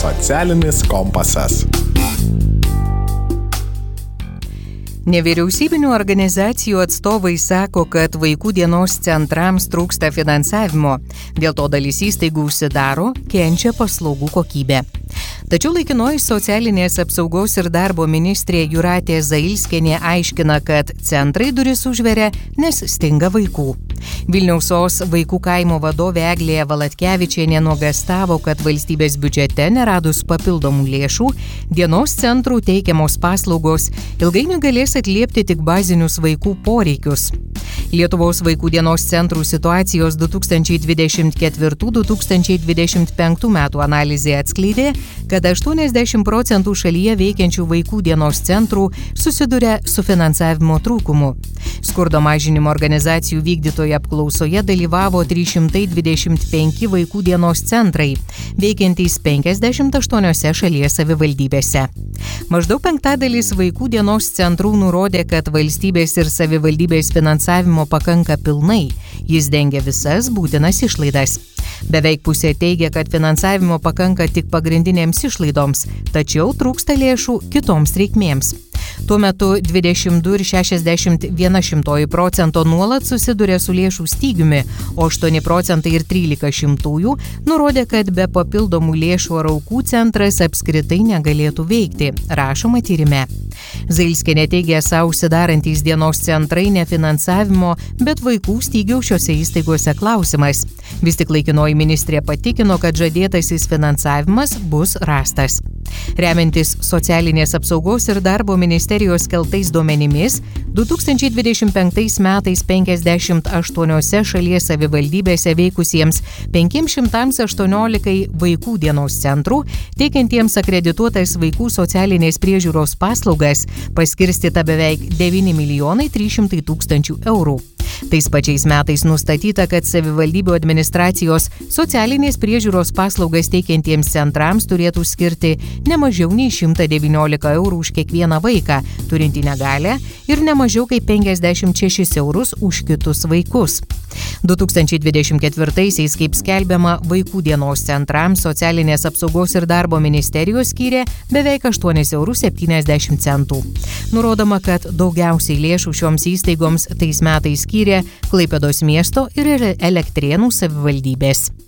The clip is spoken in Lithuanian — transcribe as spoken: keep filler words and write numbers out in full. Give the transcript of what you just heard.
Socialinis kompasas. Nevyriausybinių organizacijų atstovai sako, kad vaikų dienos centrams trūksta finansavimo. Dėl to dalis įstaigų užsidaro, kenčia paslaugų kokybė. Tačiau laikinoji socialinės apsaugos ir darbo ministrė Jūratė Zailskienė aiškina, kad centrai duris užveria, nes stinga vaikų. Vilniaus O S vaikų kaimo vadovė Eglė Valatkevičienė nuogąstavo, kad valstybės biudžete neradus papildomų lėšų, dienos centrų teikiamos paslaugos ilgainiui galės atliepti tik bazinius vaikų poreikius. Lietuvos vaikų dienos centrų situacijos du tūkstančiai dvidešimt ketvirtų - du tūkstančiai dvidešimt penktų metų analizė atskleidė, kad aštuoniasdešimt procentų šalyje veikiančių vaikų dienos centrų susiduria su finansavimo trūkumu. Skurdo mažinimo organizacijų vykdytoje apklausoje dalyvavo trys šimtai dvidešimt penki vaikų dienos centrai, veikiantys penkiasdešimt aštuoniose šalies savivaldybėse. Maždaug penktadalis vaikų dienos centrų nurodė, kad valstybės ir savivaldybės finansavimo pakanka pilnai, jis dengia visas būtinas išlaidas. Beveik pusė teigia, kad finansavimo pakanka tik pagrindinėms išlaidoms, tačiau trūksta lėšų kitoms reikmėms. Tuo metu dvidešimt du ir šešiasdešimt viena šimtoji procento nuolat susiduria su lėšų stygiumi, o aštuoni procentai ir trylika šimtųjų nurodė, kad be papildomų lėšų ar aukų centras apskritai negalėtų veikti, rašoma tyrime. Zailskienė teigia savo užsidarantys dienos centrai ne finansavimo, bet vaikų stygiaus šiose įstaigose klausimas. Vis tik laikinoji ministrė patikino, kad žadėtasis finansavimas bus rastas. Remiantis socialinės apsaugos ir darbo ministerijos keltais duomenimis, du tūkstančiai dvidešimt penktais metais penkiasdešimt aštuoniose šalies savivaldybėse veikusiems penki šimtai aštuoniolika vaikų dienos centrų, teikiantiems akredituotas vaikų socialinės priežiūros paslaugas, paskirstyta beveik devyni milijonai trys šimtai tūkstančių eurų. Tais pačiais metais nustatyta, kad savivaldybių administracijos socialinės priežiūros paslaugas teikiantiems centrams turėtų skirti ne mažiau nei šimtą devyniolika eurų už kiekvieną vaiką, turintį negalią, ir ne mažiau kaip penkiasdešimt šešis eurus už kitus vaikus. du tūkstančiai dvidešimt ketvirtaisiais, kaip skelbiama, vaikų dienos centrams socialinės apsaugos ir darbo ministerijos skyrė beveik aštuonis eurus septyniasdešimt centų. Nurodoma, kad daugiausiai lėšų šioms įstaigoms tais metais skyrė Klaipėdos miesto ir Elektrėnų savivaldybės.